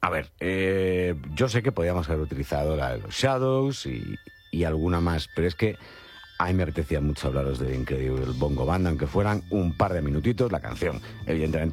A ver, yo sé que podíamos haber utilizado la de los Shadows y alguna más, pero es que a mí me apetecía mucho hablaros de Incredible Bongo Band, aunque fueran un par de minutitos la canción. Evidentemente